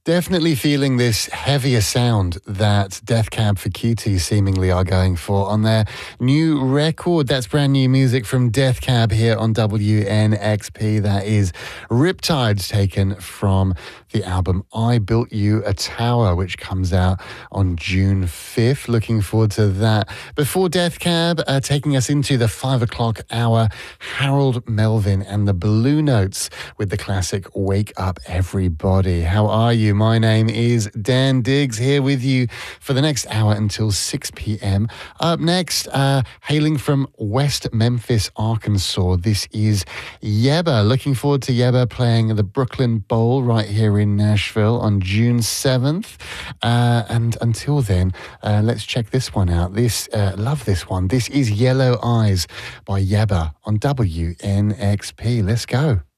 Definitely feeling this heavier sound that Death Cab for Cutie seemingly are going for on their new record. That's brand new music from Death Cab here on WNXP. That is Riptide, taken from the album I Built You a Tower, which comes out on June 5th. Looking forward to that. Before Death Cab, taking us into the 5 o'clock hour, Harold Melvin and the Blue Notes with the classic Wake Up Everybody. How are you? My name is Dan Diggs, here with you for the next hour until 6 p.m. Up next, hailing from West Memphis, Arkansas, this is Yebba. Looking forward to Yebba playing the Brooklyn Bowl right here in Nashville on June 7th. And until then, let's check this one out. Love this one. This is Yellow Eyes by Yebba on WNXP. Let's go.